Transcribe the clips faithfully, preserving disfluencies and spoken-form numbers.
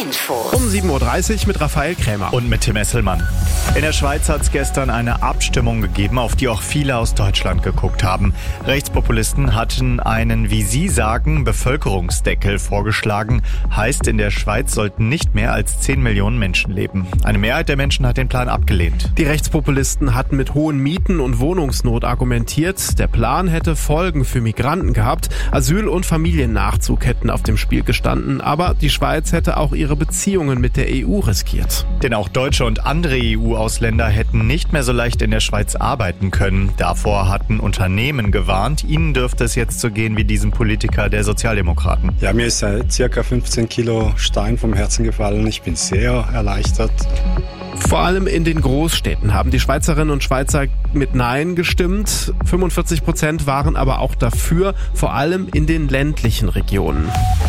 Infos. Um sieben Uhr dreißig mit Raphael Krämer. Und mit Tim Esselmann. In der Schweiz hat es gestern eine Abstimmung gegeben, auf die auch viele aus Deutschland geguckt haben. Rechtspopulisten hatten einen, wie sie sagen, Bevölkerungsdeckel vorgeschlagen. Heißt, in der Schweiz sollten nicht mehr als zehn Millionen Menschen leben. Eine Mehrheit der Menschen hat den Plan abgelehnt. Die Rechtspopulisten hatten mit hohen Mieten und Wohnungsnot argumentiert. Der Plan hätte Folgen für Migranten gehabt. Asyl- und Familiennachzug hätten auf dem Spiel gestanden. Aber die Schweiz hätte auch ihre Beziehungen mit der E U riskiert. Denn auch Deutsche und andere E U-Ausländer hätten nicht mehr so leicht in der Schweiz arbeiten können. Davor hatten Unternehmen gewarnt. Ihnen dürfte es jetzt so gehen wie diesem Politiker der Sozialdemokraten. Ja, mir ist äh, circa fünfzehn Kilo Stein vom Herzen gefallen. Ich bin sehr erleichtert. Vor allem in den Großstädten haben die Schweizerinnen und Schweizer mit Nein gestimmt. fünfundvierzig Prozent waren aber auch dafür, vor allem in den ländlichen Regionen.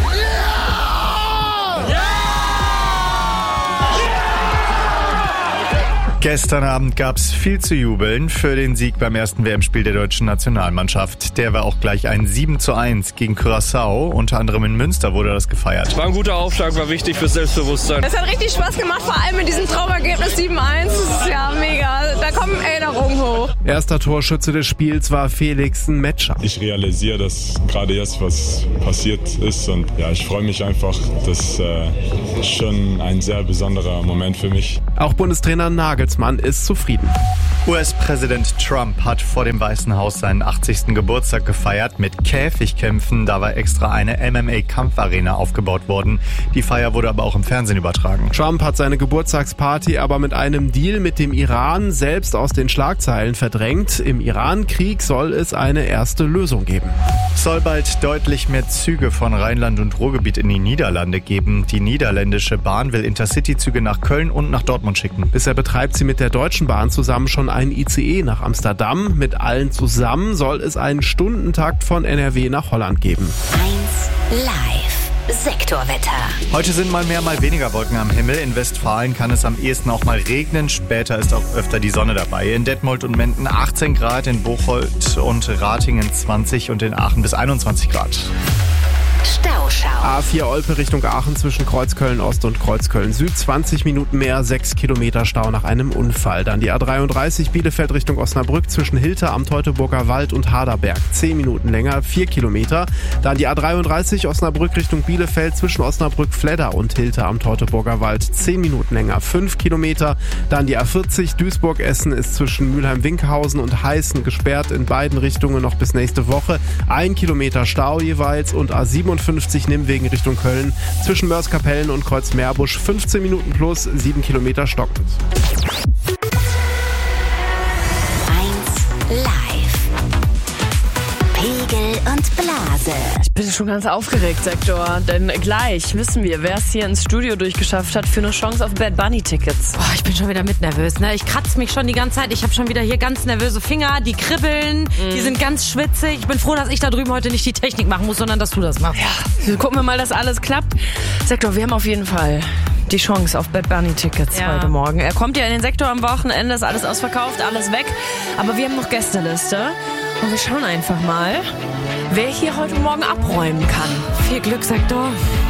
Gestern Abend gab es viel zu jubeln für den Sieg beim ersten W M-Spiel der deutschen Nationalmannschaft. Der war auch gleich ein sieben zu eins gegen Curaçao. Unter anderem in Münster wurde das gefeiert. War ein guter Aufschlag, war wichtig fürs Selbstbewusstsein. Es hat richtig Spaß gemacht, vor allem mit diesem Traumergebnis sieben eins. Das ist ja mega. Da kommen Erinnerungen hoch. Erster Torschütze des Spiels war Felix Metscher. Ich realisiere, dass gerade jetzt was passiert ist und ja, ich freue mich einfach. Das äh, ist schon ein sehr besonderer Moment für mich. Auch Bundestrainer Nagelsmann ist zufrieden. U S-Präsident Trump hat vor dem Weißen Haus seinen achtzigsten Geburtstag gefeiert mit Käfigkämpfen. Da war extra eine M M A-Kampfarena aufgebaut worden. Die Feier wurde aber auch im Fernsehen übertragen. Trump hat seine Geburtstagsparty aber mit einem Deal mit dem Iran selbst aus den Schlagzeilen verdrängt. Im Iran-Krieg soll es eine erste Lösung geben. Es soll bald deutlich mehr Züge von Rheinland und Ruhrgebiet in die Niederlande geben. Die niederländische Bahn will Intercity-Züge nach Köln und nach Dortmund schicken. Bisher betreibt sie mit der Deutschen Bahn zusammen schon einen I C E nach Amsterdam. Mit allen zusammen soll es einen Stundentakt von N R W nach Holland geben. eins Live Sektorwetter. Heute sind mal mehr, mal weniger Wolken am Himmel. In Westfalen kann es am ehesten auch mal regnen. Später ist auch öfter die Sonne dabei. In Detmold und Menden achtzehn Grad, in Bocholt und Ratingen zwanzig und in Aachen bis einundzwanzig Grad. Stauschau. A vier Olpe Richtung Aachen zwischen Kreuzköln Ost und Kreuzköln Süd. zwanzig Minuten mehr, sechs Kilometer Stau nach einem Unfall. Dann die A dreiunddreißig Bielefeld Richtung Osnabrück zwischen Hilter am Teutoburger Wald und Haderberg. zehn Minuten länger, vier Kilometer. Dann die A dreiunddreißig Osnabrück Richtung Bielefeld zwischen Osnabrück-Fledder und Hilter am Teutoburger Wald. zehn Minuten länger, fünf Kilometer. Dann die A vierzig Duisburg-Essen ist zwischen Mülheim-Winkhausen und Heißen gesperrt in beiden Richtungen noch bis nächste Woche. Ein Kilometer Stau jeweils und A siebenundfünfzig Nimmwegen Richtung Köln zwischen Mörs-Kapellen und Kreuz-Meerbusch fünfzehn Minuten plus, sieben Kilometer stockend. eins Live. Pegel und Blase. Ich bin schon ganz aufgeregt, Sektor. Denn gleich wissen wir, wer es hier ins Studio durchgeschafft hat für eine Chance auf Bad Bunny Tickets. Oh, ich bin schon wieder mit nervös. Ne? Ich kratze mich schon die ganze Zeit. Ich habe schon wieder hier ganz nervöse Finger. Die kribbeln, mm. die sind ganz schwitzig. Ich bin froh, dass ich da drüben heute nicht die Technik machen muss, sondern dass du das machst. Ja, gucken wir mal, dass alles klappt. Sektor, wir haben auf jeden Fall die Chance auf Bad Bunny Tickets ja. heute Morgen. Er kommt ja in den Sektor am Wochenende, ist alles ausverkauft, alles weg. Aber wir haben noch Gästeliste. Und wir schauen einfach mal, wer hier heute Morgen abräumen kann. Viel Glück, Sektor.